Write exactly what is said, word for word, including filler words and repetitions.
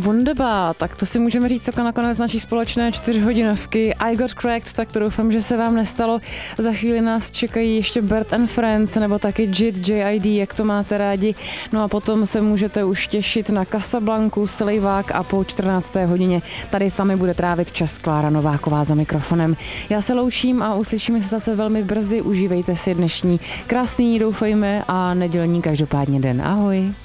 Wunderbar, tak to si můžeme říct takhle nakonec naší společné čtyřhodinovky. I Got Cracked, tak to doufám, že se vám nestalo. Za chvíli nás čekají ještě Bert and Friends, nebo taky Jit, J I D, jak to máte rádi. No a potom se můžete už těšit na Casablanku, Slejvák a po čtrnácté hodině tady s vámi bude trávit čas Klára Nováková za mikrofonem. Já se loučím a uslyšíme se zase velmi brzy. Užívejte si dnešní krásný, doufejme, a nedělní každopádně den. Ahoj.